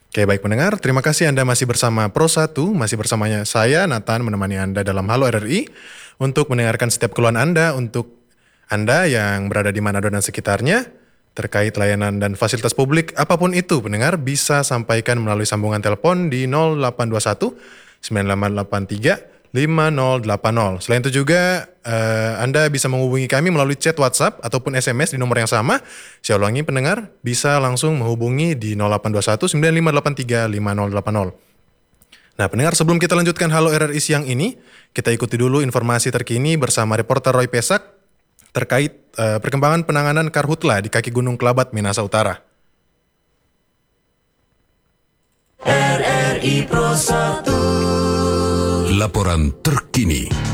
Oke, baik pendengar, terima kasih Anda masih bersama Pro 1, masih bersamanya saya, Nathan, menemani Anda dalam Halo RRI, untuk mendengarkan setiap keluhan Anda, untuk Anda yang berada di Manado dan sekitarnya, terkait layanan dan fasilitas publik, apapun itu, pendengar bisa sampaikan melalui sambungan telepon di 0821 9883 5080. Selain itu juga Anda bisa menghubungi kami melalui chat WhatsApp ataupun SMS di nomor yang sama. Saya ulangi pendengar, bisa langsung menghubungi di 0821 9583 5080. Nah pendengar, sebelum kita lanjutkan Halo RRI siang ini, kita ikuti dulu informasi terkini bersama reporter Roy Pesak terkait perkembangan penanganan karhutla di kaki Gunung Kelabat, Minahasa Utara. RRI Pro 1. Laporan terkini.